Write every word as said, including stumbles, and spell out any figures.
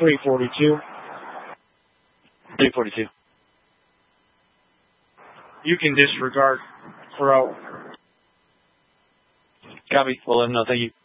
three forty-two. three forty-two. You can disregard. Throw. Copy. We'll let him know. Thank you.